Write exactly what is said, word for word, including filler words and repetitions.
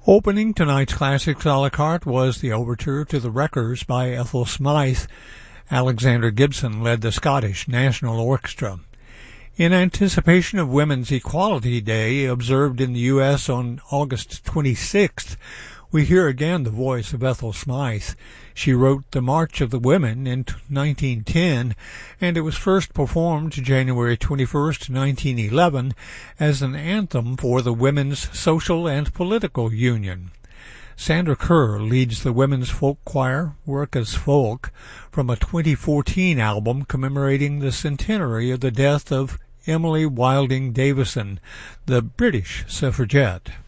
Opening tonight's Classics a la carte was the overture to the Wreckers by Ethel Smythe. Alexander Gibson led the Scottish National Orchestra. In anticipation of Women's Equality Day, observed in the U S on August twenty-sixth, we hear again the voice of Ethel Smythe. She wrote The March of the Women in nineteen ten, and it was first performed January twenty-first, nineteen eleven, as an anthem for the Women's Social and Political Union. Sandra Kerr leads the women's folk choir, Work as Folk, from a twenty fourteen album commemorating the centenary of the death of Emily Wilding Davison, the British suffragette.